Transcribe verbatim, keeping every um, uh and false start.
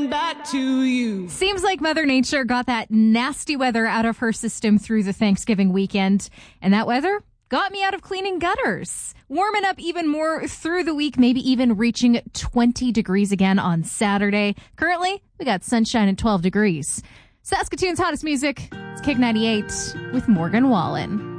back to you. Seems like Mother Nature got that nasty weather out of her system through the Thanksgiving weekend. And that weather got me out of cleaning gutters. Warming up even more through the week, maybe even reaching twenty degrees again on Saturday. Currently, we got sunshine at twelve degrees. Saskatoon's hottest music. It's Kick ninety-eight with Morgan Wallen.